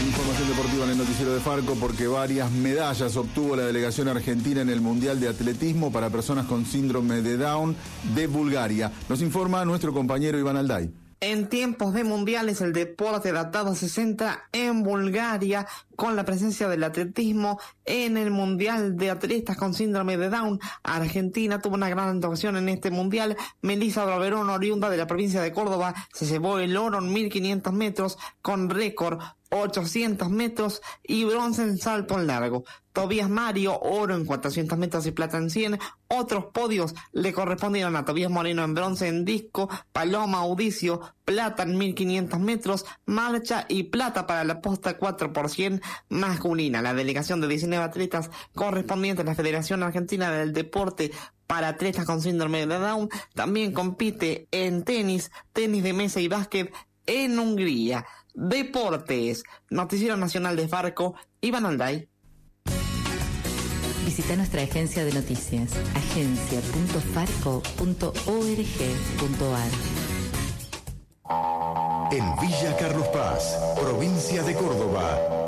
Información deportiva en el noticiero de Farco, porque varias medallas obtuvo la delegación argentina en el Mundial de Atletismo para personas con síndrome de Down de Bulgaria. Nos informa nuestro compañero Iván Alday. En tiempos de mundiales, el deporte adaptado se centra en Bulgaria, con la presencia del atletismo en el Mundial de Atletas con síndrome de Down. Argentina tuvo una gran actuación en este mundial. Melissa Braverón, oriunda de la provincia de Córdoba, se llevó el oro en 1500 metros con récord 800 metros y bronce en salto en largo. Tobías Mario, oro en 400 metros y plata en 100. Otros podios le correspondieron a Tobías Moreno en bronce en disco, Paloma Audicio, plata en 1500 metros, marcha y plata para la posta 4x100 masculina. La delegación de 19 atletas correspondiente a la Federación Argentina del Deporte para atletas con síndrome de Down también compite en tenis de mesa y básquet en Hungría. Deportes, Noticiero Nacional de Farco, Iván Alday. Visita nuestra agencia de noticias, agencia.farco.org.ar. En Villa Carlos Paz, provincia de Córdoba.